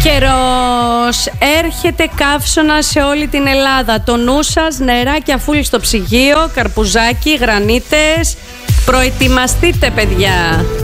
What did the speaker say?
Καιρός, έρχεται καύσωνα σε όλη την Ελλάδα. Το νου σας, νεράκια φούλη στο ψυγείο, καρπουζάκι, γρανίτες. Προετοιμαστείτε, παιδιά.